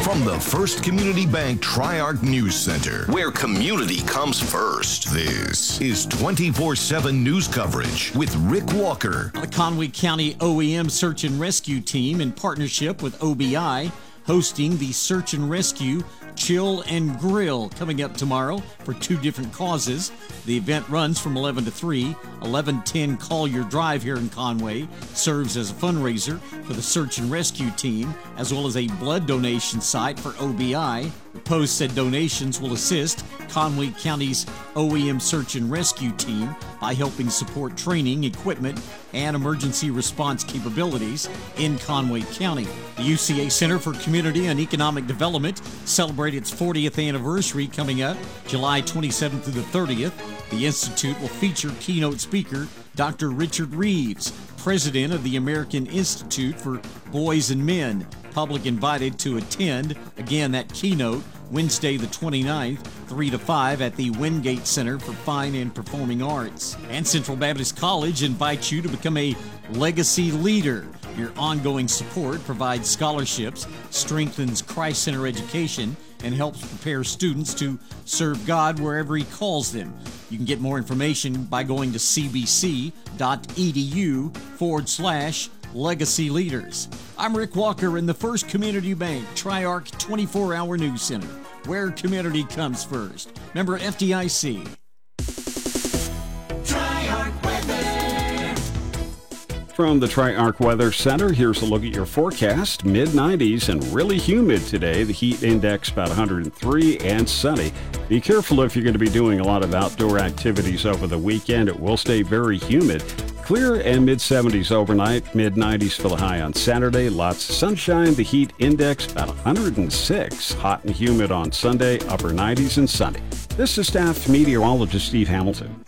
From the First Community Bank Tri-Arc News Center, where community comes first, this is 24/7 news coverage with Rick Walker. The Conway County OEM Search and Rescue Team, in partnership with OBI, hosting the Search and Rescue Chill and Grill coming up tomorrow for two different causes. The event runs from 11 to 3. 1110 Collier Drive here in Conway serves as a fundraiser for the Search and Rescue Team, as well as a blood donation site for OBI. The Post said donations will assist Conway County's OEM Search and Rescue Team by helping support training, equipment, and emergency response capabilities in Conway County. The UCA Center for Community and Economic Development celebrates its 40th anniversary coming up July 27th through the 30th. The Institute will feature keynote speaker Dr. Richard Reeves, president of the American Institute for Boys and Men. Public invited to attend, again, that keynote Wednesday the 29th, 3 to 5 at the Wingate Center for Fine and Performing Arts. And Central Baptist College invites you to become a legacy leader. Your ongoing support provides scholarships, strengthens Christ Center education, and helps prepare students to serve God wherever He calls them. You can get more information by going to cbc.edu/legacy leaders. I'm Rick Walker in the First Community Bank Tri-Arc 24-hour News Center, where community comes first. Member FDIC. From the Tri-Arc Weather Center, here's a look at your forecast. Mid-90s and really humid today. The heat index about 103 and sunny. Be careful if you're going to be doing a lot of outdoor activities over the weekend. It will stay very humid. Clear and mid-70s overnight, mid-90s for the high on Saturday. Lots of sunshine. The heat index about 106. Hot and humid on Sunday, upper 90s and sunny. This is staff meteorologist Steve Hamilton.